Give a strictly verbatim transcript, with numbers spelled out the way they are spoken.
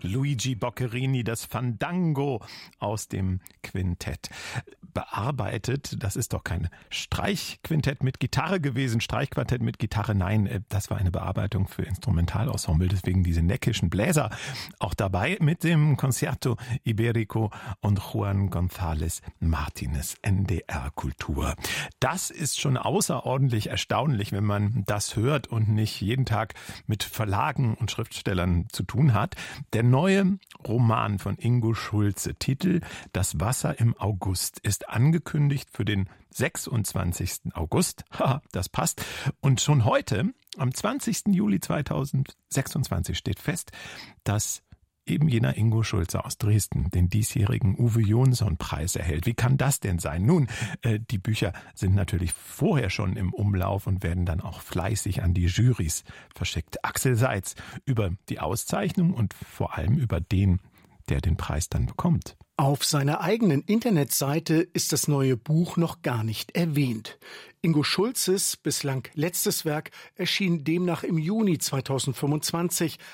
Luigi Boccherini, das Fandango aus dem Quintett. Bearbeitet, das ist doch kein Streichquintett mit Gitarre gewesen, Streichquartett mit Gitarre, nein, das war eine Bearbeitung für Instrumentalensemble, deswegen diese neckischen Bläser auch dabei mit dem Concerto Iberico und Juan González Martínez, N D R Kultur. Das ist schon außerordentlich erstaunlich, wenn man das hört und nicht jeden Tag mit Verlagen und Schriftstellern zu tun hat. Der neue Roman von Ingo Schulze, Titel Das Wasser im August, ist angekündigt für den sechsundzwanzigsten August. Haha, das passt. Und schon heute, am zwanzigsten Juli zweitausendsechsundzwanzig, steht fest, dass eben jener Ingo Schulze aus Dresden den diesjährigen Uwe Jonsson-Preis erhält. Wie kann das denn sein? Nun, äh, die Bücher sind natürlich vorher schon im Umlauf und werden dann auch fleißig an die Jurys verschickt. Axel Seitz über die Auszeichnung und vor allem über den, der den Preis dann bekommt. Auf seiner eigenen Internetseite ist das neue Buch noch gar nicht erwähnt. Ingo Schulzes bislang letztes Werk erschien demnach im Juni zweitausendfünfundzwanzig,